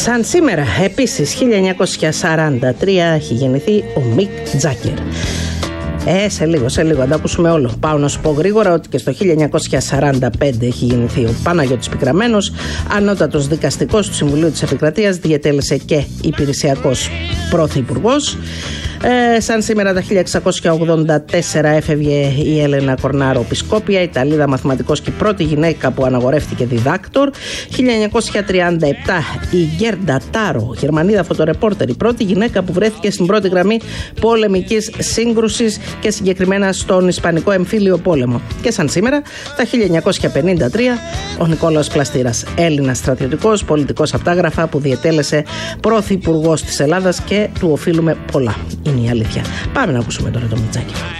Σαν σήμερα, επίσης 1943, έχει γεννηθεί ο Μικ Τζάκερ. Σε λίγο, θα τα ακούσουμε όλο. Πάω να σου πω γρήγορα ότι και στο 1945 έχει γεννηθεί ο Παναγιώτης Πικραμένος, ανώτατος δικαστικός του Συμβουλίου της Επικρατείας, διετέλεσε και υπηρεσιακός πρωθυπουργός. Σαν σήμερα τα 1684 έφευγε η Έλενα Κορνάρο Πισκόπια, Ιταλίδα μαθηματικός και πρώτη γυναίκα που αναγορεύτηκε διδάκτορ. 1937 η Γκέρντα Τάρο, Γερμανίδα φωτορεπόρτερ, η πρώτη γυναίκα που βρέθηκε στην πρώτη γραμμή πολεμικής σύγκρουσης και συγκεκριμένα στον Ισπανικό Εμφύλιο Πόλεμο. Και σαν σήμερα τα 1953 ο Νικόλαος Πλαστήρας, Έλληνας στρατιωτικός, πολιτικός αυτάγραφα που διετέλεσε πρωθυπουργός της Ελλάδας και του οφείλουμε πολλά. Είναι η αλήθεια. Πάμε να ακούσουμε τώρα το Μιτζάκι.